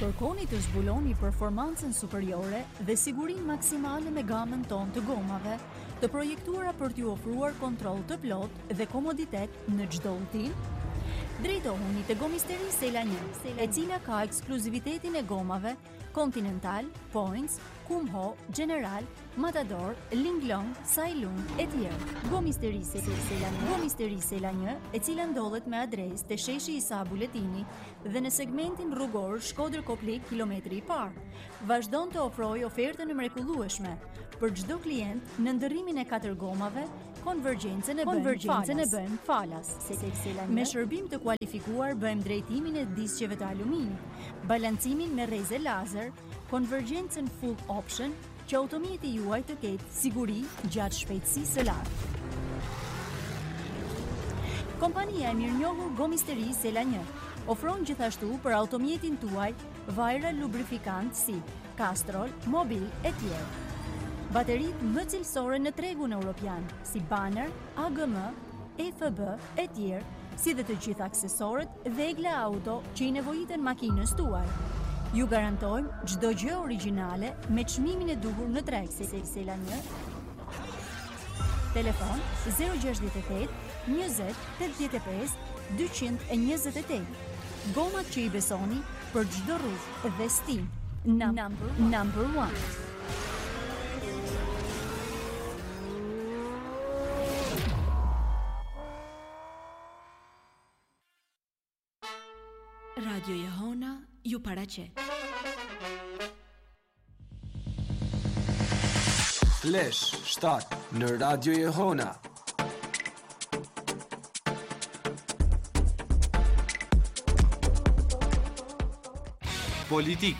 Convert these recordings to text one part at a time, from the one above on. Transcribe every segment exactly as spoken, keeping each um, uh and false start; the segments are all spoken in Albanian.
Kërkoni të zbuloni performancën superiore dhe sigurinë maksimale me gamën tonë të gomave, të projektuara për t'ju ofruar kontroll të plotë dhe komoditet në çdo udhtim. Drejtohuni te Gomisteri Sela një, e cila ka ekskluzivitetin e gomave Continental, Points, Kumho, General, Matador, Linglong, Sailung e tjerë. Gomisteri Sela një, Gomisteri Sela një, e cila ndodhet me adresë te sheshi Isa Buletini dhe në segmentin rrugor Shkodër Koplik kilometri i parë. Vazhdon të ofrojë ofertën e mrekullueshme për çdo klient në ndërrimin e katër gomave. Konvergjencën e bën e bën falas. Me shërbim të kualifikuar bëjmë drejtimin e disqeve të aluminit, balancimin me rreze lazer, konvergjencën full option, që automjeti juaj të ketë siguri gjatë shpejtësisë së lartë. Kompania e mirënjohur Gomisteri Sela një ofron gjithashtu për automjetin tuaj vajra lubrifikant si Castrol, Mobil e tjerë. Baterit më cilësore në tregun europian, si Banner, A G M, E F B e tjerë, si dhe të gjitha aksesorët Vegla Auto që i nevojiten makinës tuaj. Ju garantojmë çdo gjë origjinale me çmimin e duhur në treg. Sela një. Telefon zero gjasht e tetë, njëzet, tetëdhjetë e pesë, dyqind e njëzet e tetë. Gomat që i besoni për çdo rrugë dhe stil. Number, number one. Radio Jehona ju paraqe. Flash shtat në Radio Jehona. Politik.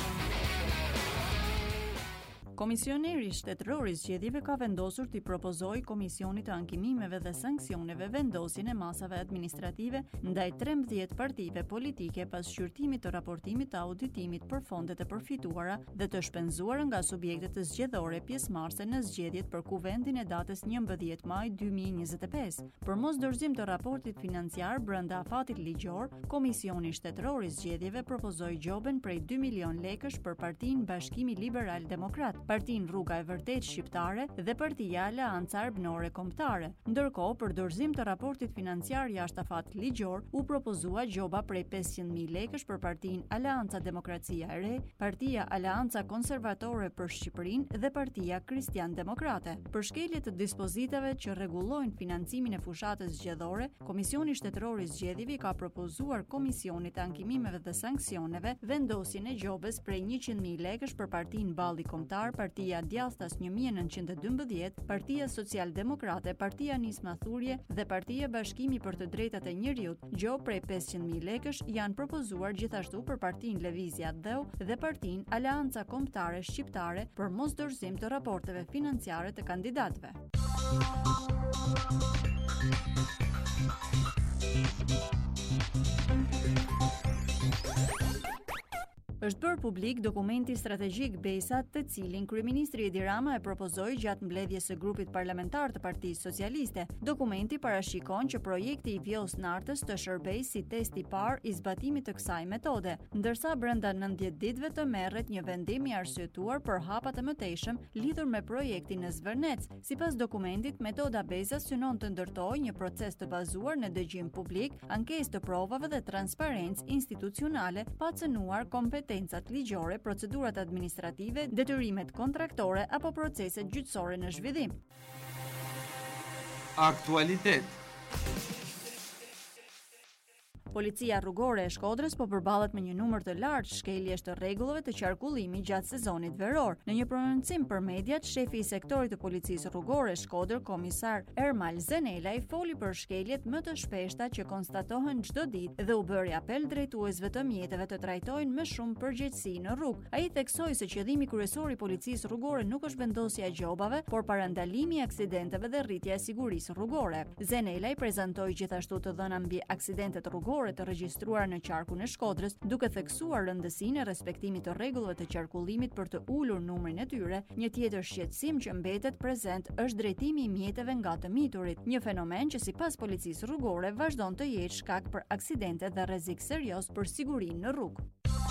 Komisioneri shtetëror i zgjedhjeve ka vendosur t'i propozojë Komisionit të Ankimimeve dhe Sanksioneve vendosjen e masave administrative ndaj trembëdhjetë partive politike pas shqyrtimit të raportimit të auditimit për fondet e përfituara dhe të shpenzuara nga subjektet të zgjedhore pjesëmarrëse në zgjedhjet për kuvendin e datës njëmbëdhjetë maj dy mijë e njëzet e pesë. Për mos dorëzim të raportit financiar brenda afatit ligjor, Komisioni shtetëror i zgjedhjeve propozoi gjoben prej dy milion lekësh për Partinë Bashkimi Liberal Demokrat, Partinë Rruga e Vërtetë Shqiptare dhe Partia Aleanca Arbënore Kombëtare. Ndërkohë, për dorëzim të raportit financiar jashtë afatit ligjor, u propozua gjoba prej pesëqind mijë lekësh për Partinë Aleanca Demokracia e Re, Partia Aleanca Konservatore për Shqipërinë dhe Partia Kristian Demokrate. Për shkelje të dispozitave që rregullojnë financimin e fushatës zgjedhore, Komisioni Shtetëror i Zgjedhjeve ka propozuar Komisionit të Ankimimeve dhe Sanksioneve vendosjen e gjobës prej njëqind mijë lekësh për Partinë Balli Kombëtar, Partia Djathtas një mijë e nëntëqind e dymbëdhjetë, Partia Social-Demokrate, Partia Nisma Thurje dhe Partia Bashkimi për të Drejtat e Njerëzit. Gjobë prej pesëqind mijë lekësh janë propozuar gjithashtu për Partinë Lëvizja Dheu dhe Partinë Aleanca Kombëtare Shqiptare për mos dorëzim të raporteve financiare të kandidatëve. Është bërë publik dokumenti strategjik BESA, të cilin kryeministri Edi Rama e propozoi gjatë mbledhjes së grupit parlamentar të Partisë Socialiste. Dokumenti parashikon që projekti i Vjollës Nartës të shërbejë si test i parë i zbatimit të kësaj metode, ndërsa brenda nëntëdhjetë ditëve të merret një vendim i arsyetuar për hapat e mëtejshëm lidhur me projektin në Zvërnec. Sipas dokumentit, metoda BESA synon të ndërtojë një proces të bazuar në dëgjim publik, ankesë të provave dhe transparencë institucionale, pa cënuar kompetencat ligjore, procedurat administrative, detyrimet kontraktore apo proceset gjyqësore në zhvillim. Aktualitet. Policia rrugore e Shkodrës po përballet me një numër të lartë shkeljesh të rregullave të qarkullimit gjatë sezonit veror. Në një prononcim për mediat, shefi i sektorit të policisë rrugore e Shkodër, komisar Ermal Zenelaj, foli për shkeljet më të shpeshta që konstatohen çdo ditë dhe u bëri apel drejtuesve të mjeteve të trajtojnë më shumë përgjegjësi në rrugë. Ai theksoi se qëllimi kryesor i policisë rrugore nuk është vendosja e gjobave, por parandalimi i aksidenteve dhe rritja e sigurisë rrugore. Zenelaj prezantoi gjithashtu të dhëna mbi aksidentet rrugore të regjistruar në qarkun e Shkodrës, duke theksuar rëndësinë e respektimit të rregullave të qarkullimit për të ulur numrin e tyre. Një tjetër shqetësim që mbetet prezent është drejtimi i mjeteve nga të miturit, një fenomen që sipas policisë rrugore vazhdon të jetë shkak për aksidente dhe rrezik serioz për sigurinë në rrugë.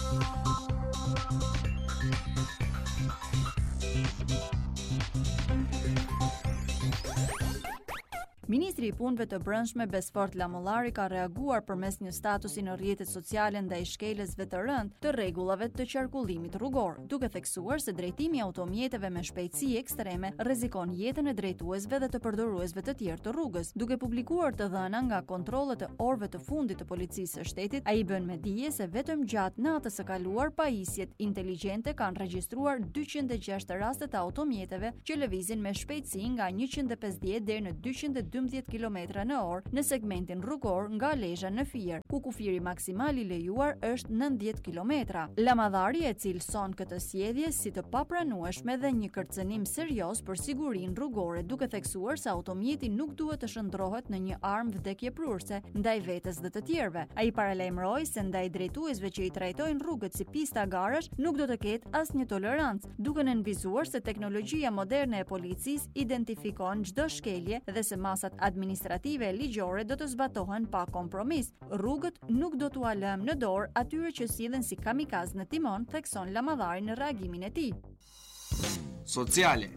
Ministri i Punëve të Brendshme Besfort Lamollari ka reaguar përmes një statusi në rrjetet sociale ndaj shkelësve të rëndë të rregullave të qarkullimit rrugor, duke theksuar se drejtimi i automjeteve me shpejtësi ekstreme rrezikon jetën e drejtuesve dhe të përdoruesve të tjerë të rrugës. Duke publikuar të dhëna nga kontrollet e orëve të fundit të policisë së shtetit, ai bën me dije se vetëm gjatë natës së kaluar pajisjet inteligjente kanë regjistruar dyqind e gjashtë raste të automjeteve që lëvizin me shpejtësi nga njëqind e pesëdhjetë deri në dyqind e dymbëdhjetë kilometra në orë në segmentin rrugor nga Lezhë në Fier, ku kufiri maksimal i lejuar është nëntëdhjetë kilometra. Lamadhari e cilëson këtë sjellje si të papranueshme dhe një kërcënim serioz për sigurinë rrugore, duke theksuar se automjeti nuk duhet të shndrohet në një armë vdekjeprurse ndaj vetes dhe të tjerëve. Ai paralajmëroi se ndaj drejtuesve që i trajtojnë rrugët si pista garash nuk do të ketë asnjë tolerancë, duke nënvizuar se teknologjia moderne e policisë identifikon çdo shkelje dhe se masat administrative e ligjore do të zbatohen pa kompromis. Rrugët nuk do t'u lëmë në dorë atyre që sillen si kamikaz në timon, thekson Lamadhari në reagimin e tij. Sociale.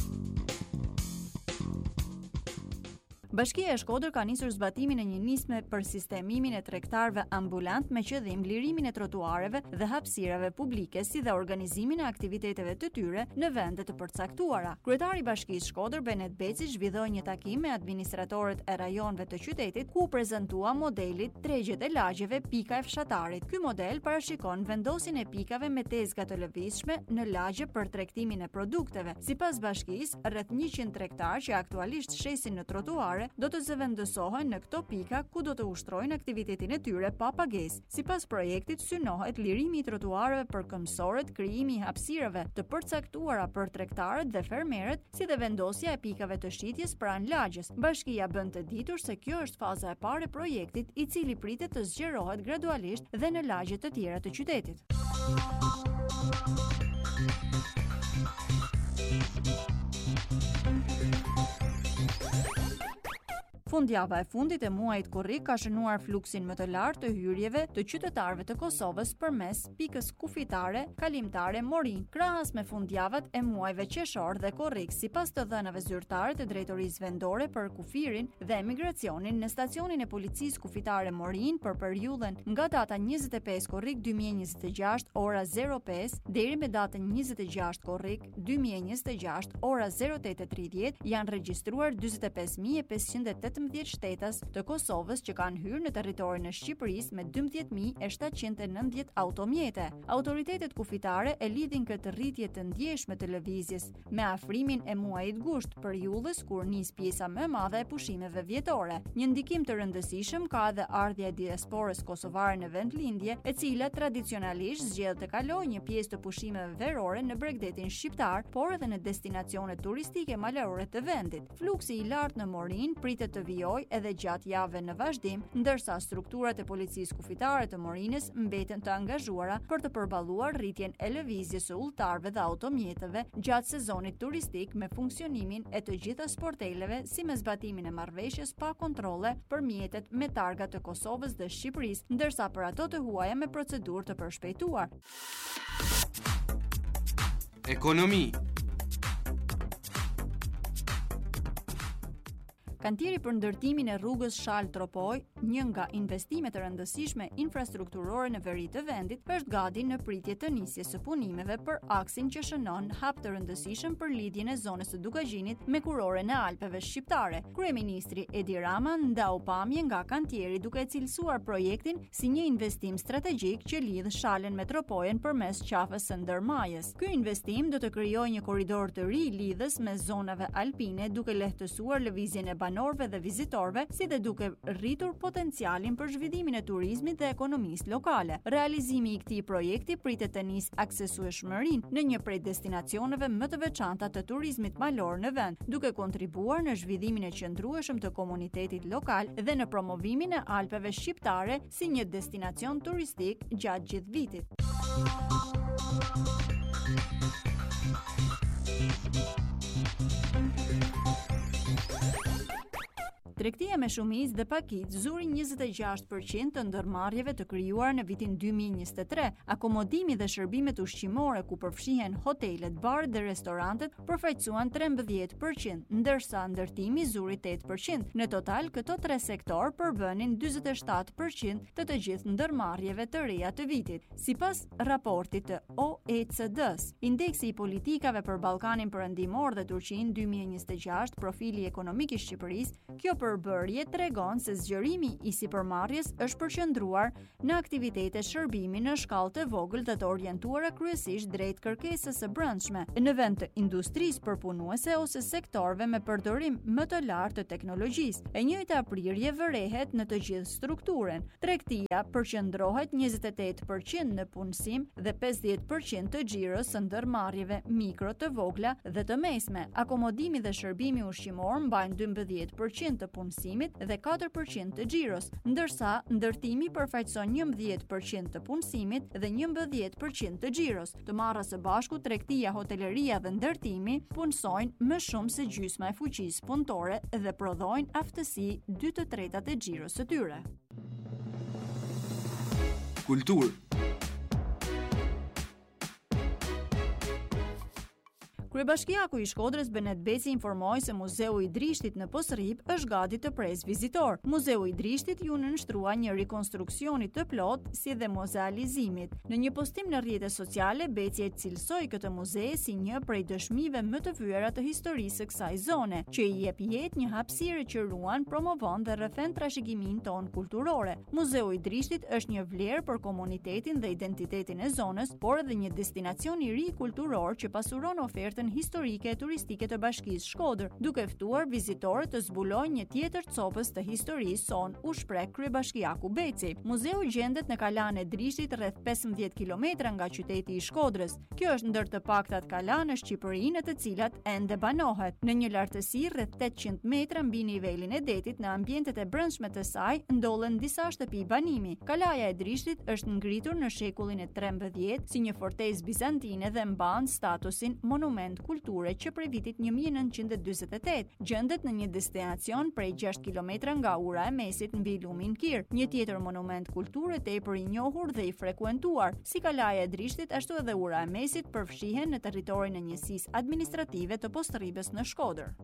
Bashkia e Shkodër ka nisur zbatimin e një nisme për sistemimin e tregtarëve ambulant me qëllim lirimin e trotuareve dhe hapësirave publike, si dhe organizimin e aktiviteteve të tyre në vende të përcaktuara. Kryetari i Bashkisë Shkodër, Benet Beci, zhvilloi një takim me administratorët e rajoneve të qytetit, ku prezantua modelit tregjet e lagjeve pika e fshatarit. Ky model parashikon vendosjen e pikave me tezga të lëvizshme në lagje për tregtimin e produkteve. Sipas bashkisë, rreth njëqind tregtarë që aktualisht shesin në trotuare do të zëvendësohen në këto pika ku do të ushtrojnë aktivitetin e tyre pa pagesë. Sipas projektit synohet lirimi i trotuareve për këmbësorët, krijimi i hapësirave të përcaktuara për tregtarët dhe fermerët, si dhe vendosja e pikave të shitjes pranë lagjes. Bashkia bën të ditur se kjo është faza e parë e projektit, i cili pritet të zgjerohet gradualisht dhe në lagje të tjera të qytetit. Fundjava e fundit e muajit korrik ka shënuar fluksin më të lartë të hyrjeve të qytetarëve të Kosovës përmes pikës kufitare kalimtare Morin, krahas me fundjavat e muajve qershor dhe korrik. Sipas të dhënave zyrtare të Drejtorisë Vendore për kufirin dhe emigracionin, në stacionin e policisë kufitare Morin për periudhën nga data njëzet e pesë korrik dy mijë e njëzet e gjashtë ora zero pesë deri me datën njëzet e gjashtë korrik dy mijë e njëzet e gjashtë ora zero tetë e tridhjetë janë regjistruar dyzet e pesë mijë e pesëqind e tetëmbëdhjetë shtetas të Kosovës që kanë hyrë në territorin e Shqipërisë me dymbëdhjetë mijë e shtatëqind e nëntëdhjetë automjete. Autoritetet kufitare e lidhin këtë rritje të ndjeshme të lëvizjes me afrimin e muajit gusht, periudhës kur nis pjesa më e madhe e pushimeve vjetore. Një ndikim të rëndësishëm ka edhe ardhja e diasporës kosovare në vendlindje, e cila tradicionalisht zgjedh të kalojë një pjesë të pushimeve verore në Bregdetin shqiptar, por edhe në destinacione turistike malore të vendit. Fluksi i lartë në Morin pritet të vijoj edhe gjatë javëve në vazhdim, ndërsa strukturat e policisë kufitare të Morinës mbeten të angazhuara për të përballuar rritjen e lëvizjes së udhëtarëve dhe automjeteve gjatë sezonit turistik, me funksionimin e të gjitha sporteleve si me zbatimin e marrëveshjes pa kontrolle për mjetet me targa të Kosovës dhe Shqipërisë, ndërsa për ato të huaja me procedurë të përshpejtuar. Ekonomi. Kantieri për ndërtimin e rrugës Shal Tropoj, një nga investimet e rëndësishme infrastrukturore në veri të vendit, është gati në pritje të nisjes së punimeve për aksin që shënon hap të rëndësishëm për lidhjen e zonës së Dugazhinit me kuroren e Alpeve shqiptare. Kryeministri Edi Rama ndau pamje nga kantieri duke cilësuar projektin si një investim strategjik që lidh Shalën me Tropojën përmes qafës së ndërmajës. Ky investim do të krijojë një korridor të ri lidhës me zonave alpine, duke lehtësuar lëvizjen e banorëve dhe vizitorëve, si dhe duke rritur potencialin për zhvillimin e turizmit dhe ekonomisë lokale. Realizimi i këtij projekti pritet të nisë aksesueshmërinë në një prej destinacioneve më të veçanta të turizmit malor në vend, duke kontribuar në zhvillimin e qëndrueshëm të komunitetit lokal dhe në promovimin e Alpeve shqiptare si një destinacion turistik gjatë gjithë vitit. Tregtia me shumicë dhe pakicë zuri njëzet e gjashtë përqind të ndërmarrjeve të krijuar në vitin dy mijë e njëzet e tre. Akomodimi dhe shërbimet ushqimore ku përfshihen hotelet, baret dhe restorantet përfaqësuan trembëdhjetë përqind, ndërsa ndërtimi zuri tetë përqind. Në total, këto tre sektor përbënin dyzet e shtatë përqind të të gjithë ndërmarrjeve të reja të vitit. Sipas raportit të O E C D-s, indeksi i politikave për Ballkanin Perëndimor dhe Turqinë dy mijë e njëzet e gjashtë, profili ekonomik i Shqipërisë, kjo përbërje tregon se zgjerimi i sipërmarrjes është përqendruar në aktivitete shërbimi në shkallë të vogël dhe të orientuara kryesisht drejt kërkesës së brendshme, në vend të industrisë përpunuese ose sektorëve me përdorim më të lartë të teknologjisë. E njëjta prirje vërehet në të gjithë strukturën. Tregtia përqendrohet njëzet e tetë përqind në punësim dhe pesëdhjetë përqind të xhiros së ndërmarrjeve mikro të vogla dhe të mesme. Akomodimi dhe shërbimi ushqimor mbajnë dymbëdhjetë përqind të punësimit dhe katër përqind të xhiros, ndërsa ndërtimi përfaqëson njëmbëdhjetë përqind të punësimit dhe njëmbëdhjetë përqind të xhiros. Të marra së bashku, tregtia, hoteleria dhe ndërtimi punësojnë më shumë se gjysma e fuqisë punëtore dhe prodhojnë aftësi dy të tretat e xhiros së tyre. Kulturë. Kryebashkiaku i Shkodrës Benet Beci informoi se Muzeu i Drishtit në Posrip është gati të presë vizitor. Muzeu i Drishtit ju nënshtrua një rekonstruksioni të plot si dhe muzealizimit. Në një postim në rrjetet sociale, Beci e cilësoi këtë muze si një prej dëshmive më të vyera të historisë së kësaj zone, që i jep jetë një hapësirë që ruan, promovon dhe rrëfen trashëgimin ton kulturore. Muzeu i Drishtit është një vlerë për komunitetin dhe identitetin e zonës, por edhe një destinacion i ri kulturor që pasuron ofertën historike e turistike të Bashkisë Shkodër, duke ftuar vizitorët të zbulojnë një tjetër copës të historisë son, u shpreh kryebashkiaku Beci. Muzeu gjendet në kalanë e Drishtit rreth pesëmbëdhjetë kilometra nga qyteti i Shkodrës. Kjo është ndër të paktat kalanë në Shqipëri në të cilat ende banohet. Në një lartësi rreth tetëqind metra mbi nivelin e detit, në ambientet e brendshme të saj ndollen disa shtëpi banimi. Kalaja e Drishtit është ngritur në shekullin e trembëdhjetë si një fortezë bizantine dhe mban statusin monument kulture që prej vitit një mijë e nëntëqind e dyzet e tetë gjendet në një destinacion prej gjashtë kilometra nga ura e mesit mbi lumin Kir, një tjetër monument kulture tepër i njohur dhe i frekuentuar. Si kalaja e Drishtit, ashtu edhe ura e mesit përfshihen në territorin e njësisë administrative të Postribës në Shkodër.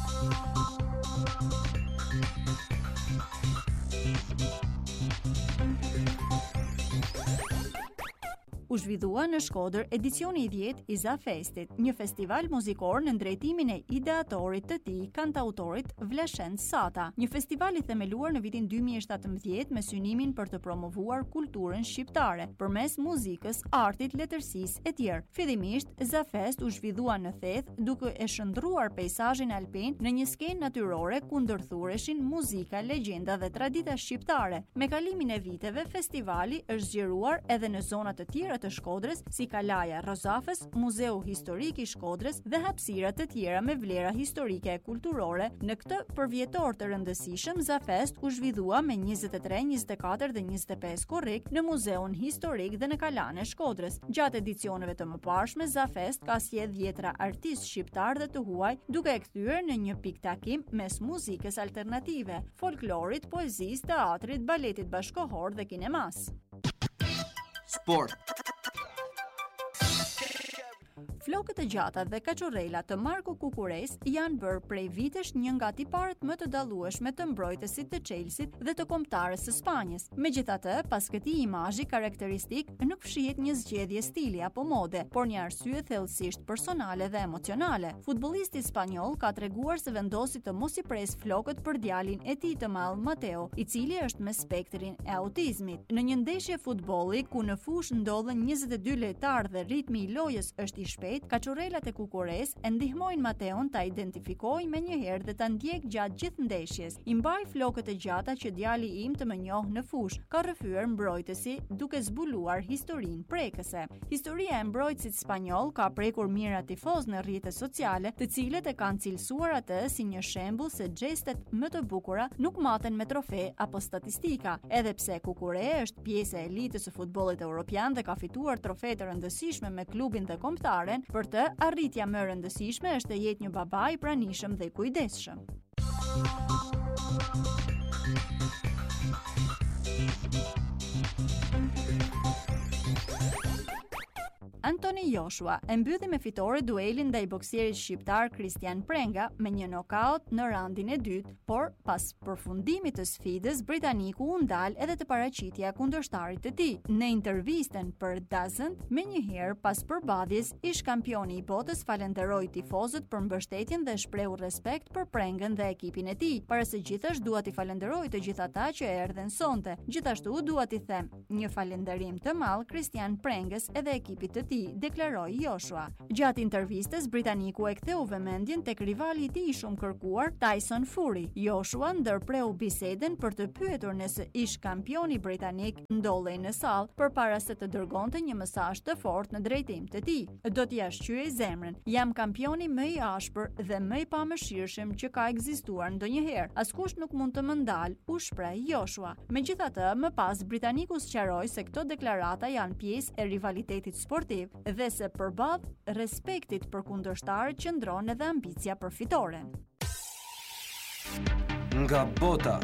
U zhvillua në Shkodër edicioni i dhjetë i Zafestit, një festival muzikor në drejtimin e ideatorit të tij, kantautorit Vleshend Sata. Një festival i themeluar në vitin dy mijë e shtatëmbëdhjetë me synimin për të promovuar kulturën shqiptare përmes muzikës, artit, letërsisë e tjerë. Fillimisht, Zafest u zhvillua në Theth duke e shndruar peizazhin alpin në një skenë natyrore ku ndërthureshin muzika, legjenda dhe tradita shqiptare. Me kalimin e viteve, festivali është zgjeruar edhe në zona të tjera të Shkodrës, si Kalaja Rozafës, Muzeu Historik i Shkodrës dhe hapësira të tjera me vlera historike e kulturore. Në këtë përvjetor të rëndësishëm, Zafest u zhvillua me njëzet e tre, njëzet e katër dhe njëzet e pesë korrik në Muzeun Historik dhe në Kalanë e Shkodrës. Gjatë edicioneve të mëparshme, Zafest ka sjellë dhjetra artistë shqiptar dhe të huaj, duke e kthyer në një pikë takim mes muzikës alternative, folklorit, poezisë, teatrit, baletit bashkohor dhe kinemas. Sport. Flokët e gjata dhe kaçurrela të Marko Kukures janë bërë prej vitesh një nga tiparet më të dallueshme të mbrojtësit të Chelsea dhe të kombëtarës së Spanjës. Megjithatë, pas këtij imazhi karakteristik nuk fshihet një zgjedhje stili apo mode, por një arsye thellësisht personale dhe emocionale. Futbollisti spanjoll ka treguar se vendosi të mos i pres flokët për djalin e tij të madh Mateo, i cili është me spektrin e autizmit. Në një ndeshje futbolli ku në fushë ndodhen njëzet e dy lojtarë dhe ritmi i lojës është i shpejtë, kaçurrelat e Kukures e ndihmojnë Mateon ta identifikojë menjëherë dhe ta ndjek gjatë gjithë ndeshjes. I mbaj flokët e gjata që djali im të më njoh në fushë, ka rrëfyer mbrojtësi duke zbuluar historinë prekëse. Historia e mbrojtësit spanjoll ka prekur mira tifoz në rrjetet sociale, të cilët e kanë cilësuar atë si një shembull se gestet më të bukura nuk maten me trofe apo statistika. Edhe pse Kukure është pjesë e elitës së futbollit evropian dhe ka fituar trofe të rëndësishme me klubin dhe kombëtaren, për të arritja më e rëndësishme është të jetë një baba i pranishëm dhe i kujdesshëm. Anthony Joshua e mbylli me fitore duelin ndaj boksierit shqiptar Christian Prenga me një nokaut në raundin e dytë, por pas përfundimit të sfidës britaniku u ndal edhe te paraqitja kundërshtarit të tij. Në intervistën për Dazn, menjëherë pas përballjes, ish kampioni i botës falenderoi tifozët për mbështetjen dhe shprehu respekt për Prengën dhe ekipin e tij. Para së gjithash dua t'i falenderoj të gjithë ata që erdhën sonte. Gjithashtu dua t'i them një falënderim të madh Christian Prengës edhe ekipit të tij, deklaroi Joshua. Gjatë intervistës, britaniku e ktheu vëmendjen tek rivali i tij i shumë kërkuar, Tyson Fury. Joshua ndërpreu bisedën për të pyetur nëse ish kampioni britanik ndollej në sallë përpara se të dërgonte një mesazh të fortë në drejtim të tij. Do t'i shqyej zemrën. Jam kampioni më i ashpër dhe më i pamëshirshëm që ka ekzistuar ndonjëherë. Askush nuk mund të më ndal, u shpreh Joshua. Megjithatë, më pas britaniku sqaroi se këto deklarata janë pjesë e rivalitetit sportiv dhe se përballë respektit për kundërshtarët qëndron edhe ambicia për fitoren. Nga bota.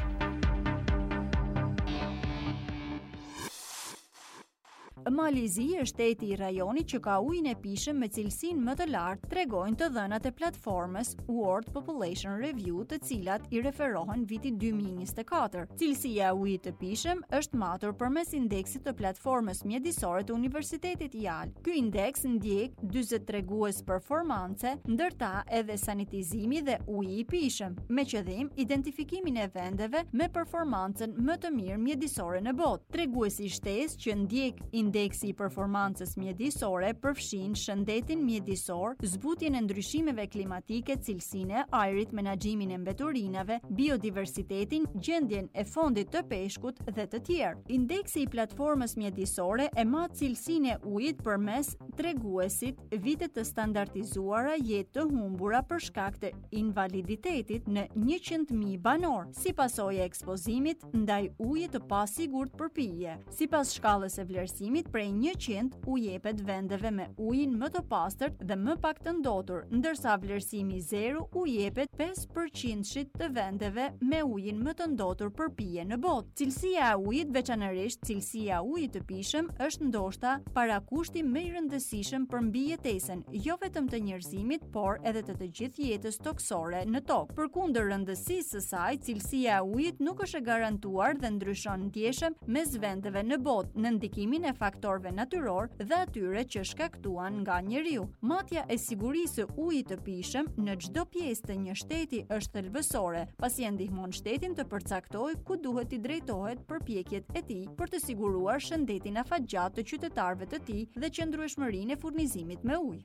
Malizi është shteti i rajonit që ka ujin e pishëm me cilësinë më të lartë, tregojnë të dhënat e platformës World Population Review, të cilat i referohen vitit dy mijë e njëzet e katër. Cilësia e ujit të pishëm është matur përmes indeksit të platformës mjedisore të Universitetit Yale. Ky indeks ndjek dyzet tregues performance, ndërta edhe sanitizimi dhe uji i pishëm, me qëllim identifikimin e vendeve me performancën më të mirë mjedisore në botë. Treguesi i shtesë që ndjek indeksi i performancës mjedisore përfshin shëndetin mjedisor, zbutjen e ndryshimeve klimatike, cilësinë e ajrit, menaxhimin e mbeturinave, biodiversitetin, gjendjen e fondit të peshkut dhe të tjerë. Indeksi i platformës mjedisore e mat cilësinë e ujit përmes treguesit vite të standardizuara jetë të humbura për shkak të invaliditetit në njëqind mijë banor, si pasojë e ekspozimit ndaj ujit të pasigurt për pije. Sipas shkallës e vlerësimit, prej njëqind u jepet vendeve me ujin më të pastërt dhe më pak të ndotur, ndërsa vlerësimi zero u jepet pesë përqind të vendeve me ujin më të ndotur për pije në botë. Cilësia e ujit, veçanërisht cilësia e ujit të pishëm, është ndoshta parakushti më i rëndësishëm për mbijetesën jo vetëm të njerëzimit, por edhe të të gjithë jetës toksore në tokë. Përkundër rëndësisë së saj, cilësia e ujit nuk është e garantuar dhe ndryshon ndjeshëm mes vendeve në botë në ndikimin e faktorëve natyror dhe atyre që shkaktuan nga njeriu. Matja e sigurisë së ujit të pishëm në çdo pjesë të një shteti është thelbësore, pasi e ndihmon shtetin të përcaktojë ku duhet i drejtohet përpjekjet e tij për të siguruar shëndetin afatgjatë të qytetarëve të tij dhe qëndrueshmërinë e furnizimit me ujë.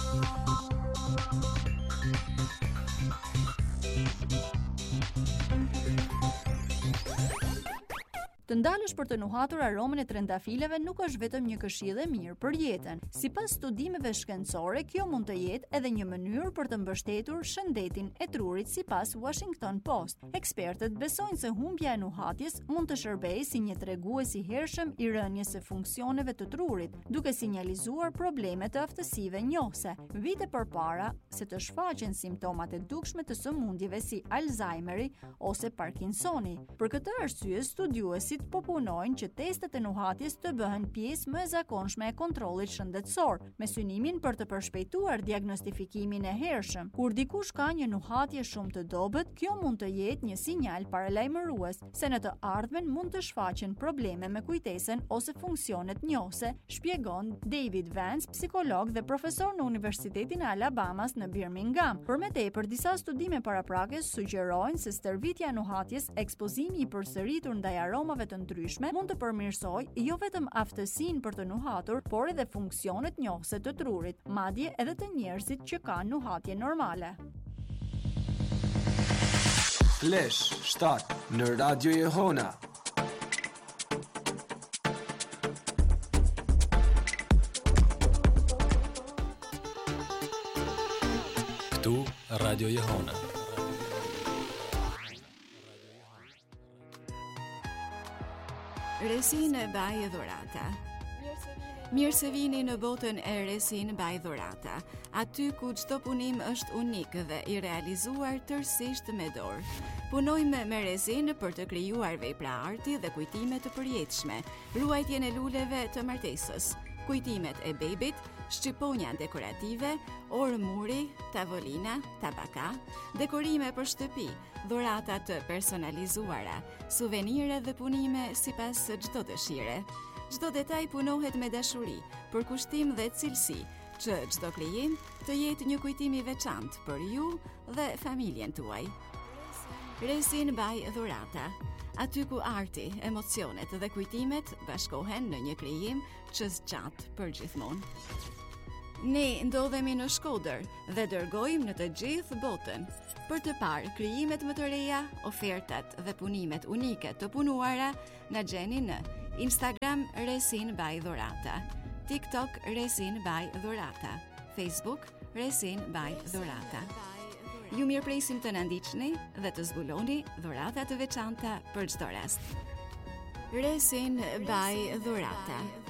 Të ndalësh për të nuhatur aromën e trëndafileve nuk është vetëm një këshillë e mirë për jetën. Sipas studimeve shkencore, kjo mund të jetë edhe një mënyrë për të mbështetur shëndetin e trurit, sipas Washington Post. Ekspertët besojnë se humbja e nuhatjes mund të shërbejë si një tregues i hershëm i rënies së funksioneve të trurit, duke sinjalizuar probleme të aftësive njohëse. Vite përpara se të shfaqen simptomat e dukshme të sëmundjeve si Alzheimeri ose Parkinsoni. Për këtë arsye, studiuesit po punojnë që testet e nuhatjes të bëhen pjesë më e zakonshme e kontrollit shëndetësor, me synimin për të përshpejtuar diagnostifikimin e hershëm. Kur dikush ka një nuhatje shumë të dobët, kjo mund të jetë një sinjal paralajmërues se në të ardhmen mund të shfaqen probleme me kujtesën ose funksionet njohëse, shpjegon David Vance, psikolog dhe profesor në Universitetin e Alabamas në Birmingham. Përmetepër, disa studime paraprakes sugjerojnë se stërvitja e nuhatjes, ekspozimi i përsëritur ndaj aromave të ndryshme mund të përmirësojë jo vetëm aftësinë për të nuhatur, por edhe funksionet njohëse të trurit, madje edhe të njerëzit që kanë nuhatje normale. Flesh shtat në Radio Jehona. Këtu Radio Jehona. Resina e baje dhurata. Mirë se vini në botën e Resin by Dhurata, aty ku çdo punim është unik dhe i realizuar tërësisht me dorë. Punojmë me Resin për të krijuar vepra arti dhe kujtime të përjetshme, ruajtjen e luleve të martesës, kujtimet e bebit, shqiponja dekorative, orë muri, tavolina, tabaka, dekorime për shtëpi, dhurata të personalizuara, suvenire dhe punime sipas çdo dëshire. Çdo detaj punohet me dashuri, për kushtim dhe cilësi, që çdo krijim të jetë një kujtim i veçantë për ju dhe familjen tuaj. Resin by Dhurata, aty ku arti, emocionet dhe kujtimet bashkohen në një krijim që zgjat për gjithmonë. Ne ndodhemi në Shkodër dhe dërgojmë në të gjithë botën për të parë krijimet më të reja, ofertat dhe punimet unike të punuara na gjeni në Instagram Resin by Dhurata, TikTok Resin by Dhurata, Facebook Resin by Dhurata. Ju mirëpresim të na ndiqni dhe të zbuloni dhurata të veçanta për çdo rast. Resin by Dhurata.